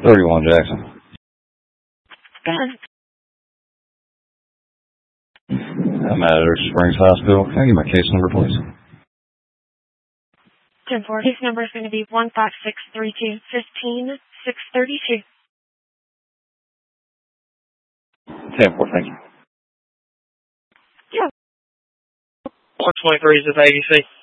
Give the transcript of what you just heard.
31 Jackson. I'm at Oak Springs Hospital. Can I get my case number, please? 10-4. Case number is going to be 15632 15632. 10-4, thank you. Yeah. 123 is the ABC.